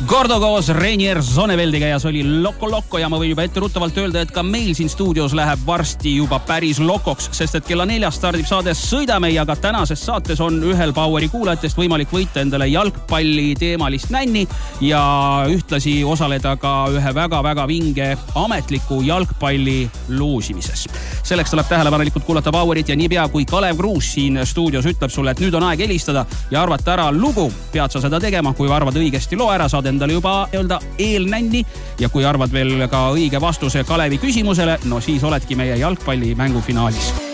Gordo koos Reinier Zonneveldiga ja see oli Loko ja ma võin juba ette ruttavalt öelda, et ka meil siin stuudios läheb varsti juba päris lokoks, sest et kella 4 stardib saade Sõidame ja ka tänases saates on ühel Poweri kuulajatest võimalik võita endale jalgpalli teemalist nänni ja ühtlasi osaleda ka ühe väga-väga vinge ametliku jalgpalli luusimises. Selleks tuleb tähelepanelikult kuulata Powerit ja niipea kui Kalev Kruus siin stuudios ütleb sulle, et nüüd on aeg helistada ja arvata ära lugu, pead sa seda tegema, kui arvad õigesti loo ära, saad endale juba eelnänni ja kui arvad veel ka õige vastuse Kalevi küsimusele, no siis oledki meie jalgpalli mängu finaalis.